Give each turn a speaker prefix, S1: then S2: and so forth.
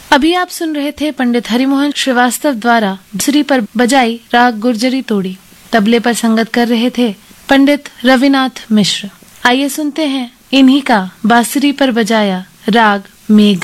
S1: अभी आप सुन रहे थे पंडित हरिमोहन श्रीवास्तव द्वारा बांसुरी पर बजाई राग गुर्जरी तोड़ी। तबले पर संगत कर रहे थे पंडित रविनाथ मिश्र। आइए सुनते हैं इन्हीं का बांसुरी पर बजाया राग मेघ।